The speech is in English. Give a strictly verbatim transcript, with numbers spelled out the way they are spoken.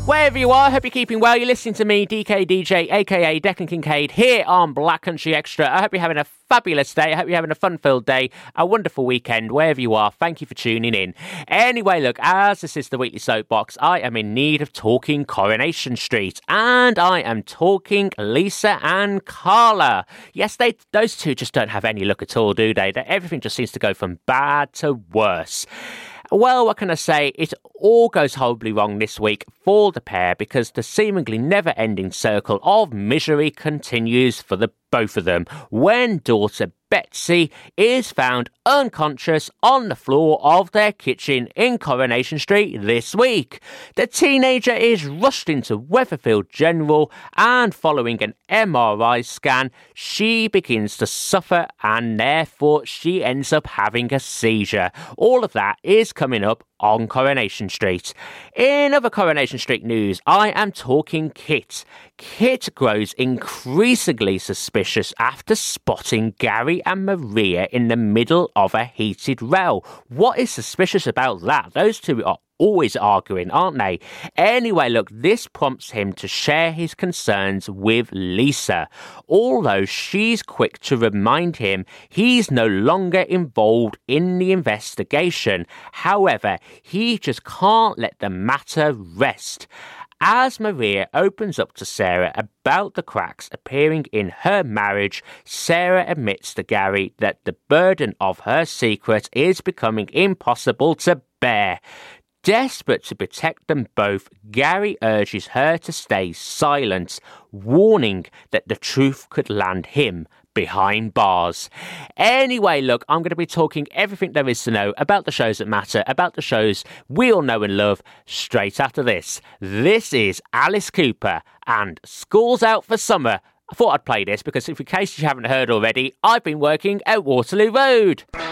Wherever you are, I hope you're keeping well. You're listening to me, D K D J, aka Declan Kincaid, here on Black Country Extra. I hope you're having a fabulous day. I hope you're having a fun-filled day, a wonderful weekend, wherever you are. Thank you for tuning in. Anyway, look, as this is the Weekly Soapbox, I am in need of talking Coronation Street, and I am talking Lisa and Carla. Yes, they those two just don't have any luck at all, do they? Everything just seems to go from bad to worse. Well, what can I say? It all goes horribly wrong this week for the pair because the seemingly never-ending circle of misery continues for the both of them when daughter Betsy is found unconscious on the floor of their kitchen in Coronation Street this week. The teenager is rushed into Weatherfield General and following an M R I scan, she begins to suffer and therefore she ends up having a seizure. All of that is coming up on Coronation Street. In other Coronation Street news, I am talking Kit. Kit grows increasingly suspicious after spotting Gary and Maria in the middle of a heated row. What is suspicious about that? Those two are always arguing, aren't they? Anyway, look, this prompts him to share his concerns with Lisa, although she's quick to remind him he's no longer involved in the investigation. However, he just can't let the matter rest. As Maria opens up to Sarah about the cracks appearing in her marriage, Sarah admits to Gary that the burden of her secret is becoming impossible to bear. Desperate to protect them both, Gary urges her to stay silent, warning that the truth could land him behind bars. Anyway, look, I'm going to be talking everything there is to know about the shows that matter, about the shows we all know and love, straight after this. This is Alice Cooper and School's Out for Summer. I thought I'd play this because in case you haven't heard already, I've been working at Waterloo Road.